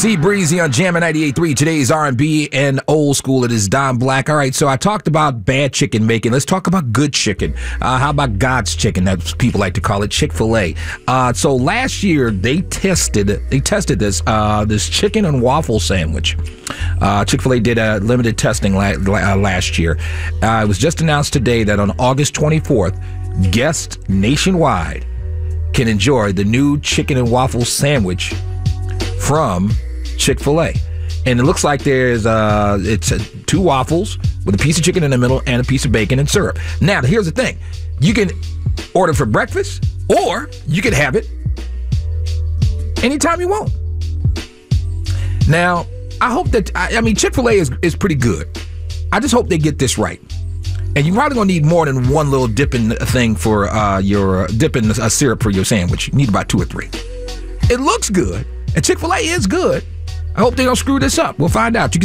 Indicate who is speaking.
Speaker 1: C Breezy on Jammin' 98.3. Today's R&B and old school. It is Don Black. All right, so I talked about bad chicken making. Let's talk about good chicken. How about God's chicken? That's people like to call it, Chick-fil-A. So last year they tested this chicken and waffle sandwich. Chick-fil-A did a limited testing last year. It was just announced today that on August 24th, guests nationwide can enjoy the new chicken and waffle sandwich from Chick-fil-A. And it looks like there's two waffles with a piece of chicken in the middle and a piece of bacon and syrup. Now, here's the thing. You can order for breakfast or you can have it anytime you want. Now, I hope that, Chick-fil-A is pretty good. I just hope they get this right. And you're probably going to need more than one little dipping thing for your dipping a syrup for your sandwich. You need about 2 or 3. It looks good. And Chick-fil-A is good. I hope they don't screw this up. We'll find out. You can